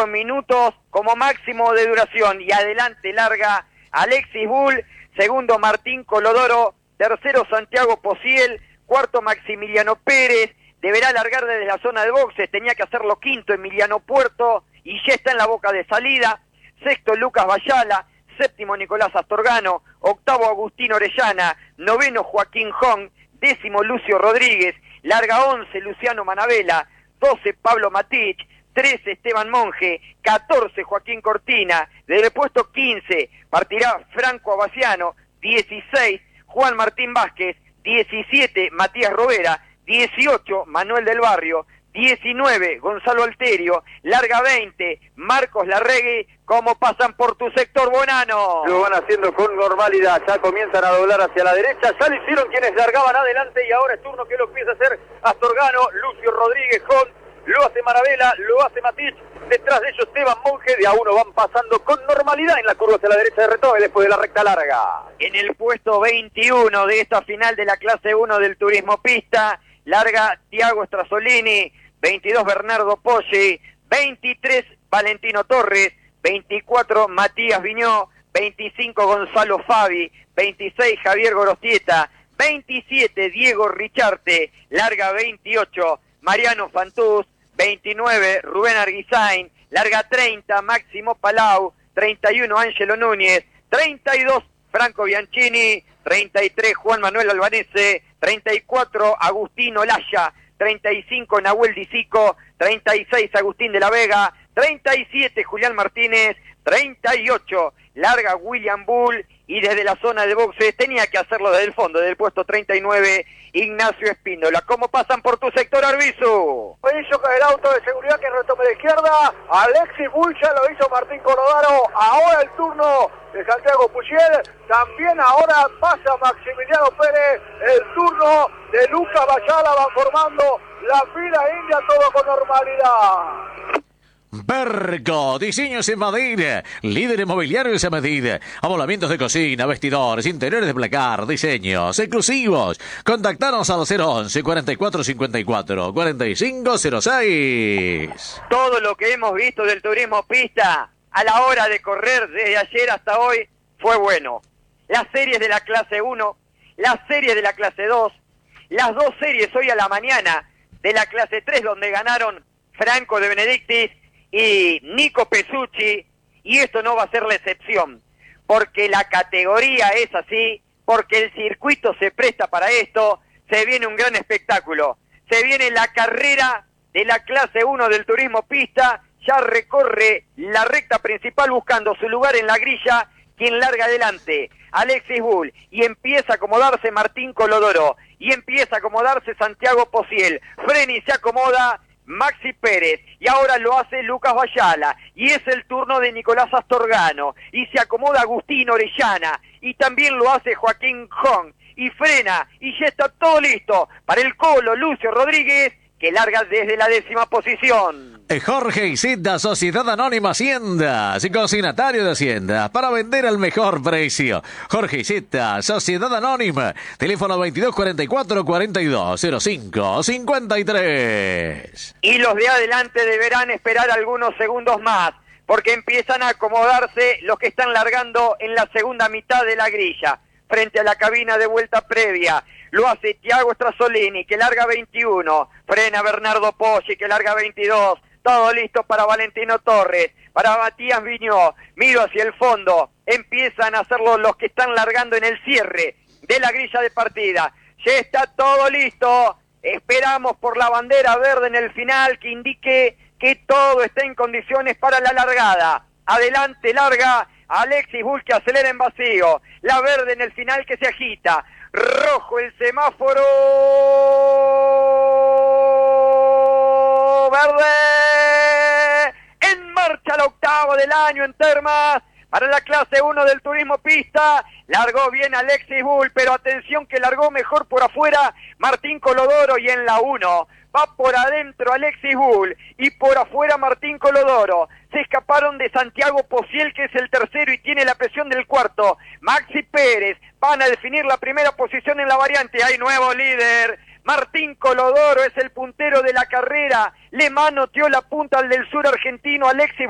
5 minutos como máximo de duración. Y adelante larga Alexis Bull, segundo Martín Colodoro, tercero Santiago Pociel, cuarto Maximiliano Pérez. Deberá largar desde la zona de boxes, tenía que hacerlo quinto Emiliano Puerto y ya está en la boca de salida. Sexto Lucas Bayala, séptimo Nicolás Astorgano, octavo Agustín Orellana, noveno Joaquín Jong, décimo Lucio Rodríguez, larga 11 Luciano Manabela, 12 Pablo Matich, 13 Esteban Monge, 14 Joaquín Cortina, desde el puesto 15 partirá Franco Abaciano, 16 Juan Martín Vázquez, 17 Matías Robera, 18 Manuel del Barrio, 19 Gonzalo Alterio, larga 20 Marcos Larregui. ¿Cómo pasan por tu sector, Bonano? Lo van haciendo con normalidad, ya comienzan a doblar hacia la derecha, ya lo hicieron quienes largaban adelante y ahora es turno que lo empieza a hacer Astorgano, Lucio Rodríguez, lo hace Maravela, lo hace Matich, detrás de ellos Esteban Monge, de a uno van pasando con normalidad en la curva hacia la derecha de Retobe después de la recta larga. En el puesto 21 de esta final de la clase 1 del turismo pista, larga Tiago Strasolini, 22 Bernardo Poggi, 23 Valentino Torres, 24 Matías Viñó, 25 Gonzalo Fabi, 26 Javier Gorostieta, 27 Diego Richarte, larga 28 Mariano Fantús, 29 Rubén Arguizain, larga 30 Máximo Palau, 31 Ángelo Núñez, 32 Franco Bianchini, 33 Juan Manuel Albanese, 34 Agustín Olaya, 35 Nahuel Disico, 36 Agustín de la Vega, 37 Julián Martínez, 38 larga William Bull y desde la zona de boxes tenía que hacerlo desde el fondo, del puesto 39 Ignacio Espíndola. ¿Cómo pasan por tu sector, Arbizu? Hizo el auto de seguridad que retome de izquierda, Alexis Bull ya lo hizo Martín Colodaro, ahora el turno de Santiago Pociel, también ahora pasa Maximiliano Pérez, el turno de Lucas Bayala, van formando la fila india, todo con normalidad. Berco, diseños en madera, líder inmobiliario a medida, amoblamientos de cocina, vestidores, interiores de placar, diseños exclusivos. Contactanos al 011 4454 4506. Todo lo que hemos visto del turismo pista a la hora de correr desde ayer hasta hoy fue bueno. Las series de la clase 1, las series de la clase 2, las dos series hoy a la mañana de la clase 3 donde ganaron Franco de Benedictis y Nico Pesucci, y esto no va a ser la excepción, porque la categoría es así, porque el circuito se presta para esto, se viene un gran espectáculo, se viene la carrera de la clase 1 del turismo pista, ya recorre la recta principal buscando su lugar en la grilla, quien larga adelante, Alexis Bull, y empieza a acomodarse Martín Colodoro, y empieza a acomodarse Santiago Pociel, frena y se acomoda Maxi Pérez, y ahora lo hace Lucas Bayala, y es el turno de Nicolás Astorgano, y se acomoda Agustín Orellana, y también lo hace Joaquín Jong, y frena, y ya está todo listo para el Colo Lucio Rodríguez, que larga desde la 10ª posición. Jorge Iseta, Sociedad Anónima Haciendas, consignatario de Haciendas, para vender al mejor precio. Jorge Iseta, Sociedad Anónima, teléfono 2244 4205 53. Y los de adelante deberán esperar algunos segundos más, porque empiezan a acomodarse los que están largando en la segunda mitad de la grilla, frente a la cabina de vuelta previa. Lo hace Tiago Strasolini, que larga 21, frena Bernardo Poggi, que larga 22, todo listo para Valentino Torres, para Matías Viñó, miro hacia el fondo, empiezan a hacerlo los que están largando en el cierre de la grilla de partida, ya está todo listo, esperamos por la bandera verde en el final que indique que todo está en condiciones para la largada. Adelante larga Alexis Bull, que acelera en vacío, la verde en el final que se agita, rojo el semáforo, verde, en marcha la octava del año en Termas, para la clase 1 del turismo pista, largó bien Alexis Bull, pero atención que largó mejor por afuera Martín Colodoro, y en la 1 va por adentro Alexis Bull y por afuera Martín Colodoro. Se escaparon de Santiago Pociel, que es el tercero y tiene la presión del cuarto. Maxi Pérez van a definir la primera posición en la variante. Hay nuevo líder. Martín Colodoro es el puntero de la carrera. Le manoteó la punta al del sur argentino Alexis